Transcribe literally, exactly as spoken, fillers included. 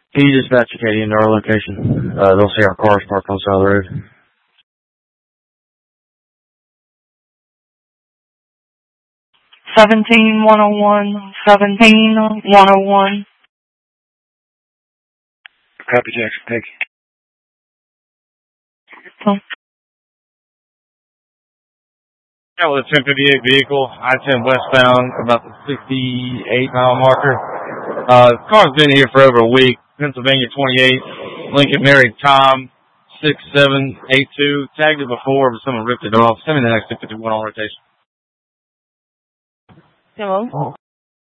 Can you dispatch Katie into our location? Uh, they'll see our cars parked on the side of the road. Seventeen one oh one. Seventeen one oh one. Copy, Jackson. Thank you. Oh. That was a ten fifty-eight vehicle, I ten westbound, about the sixty-eight mile marker. Uh, the car's been here for over a week. Pennsylvania twenty-eight, Lincoln married Tom, six seven eight two. Tagged it before, but someone ripped it off. Send me the next two fifty-one on rotation. Hello?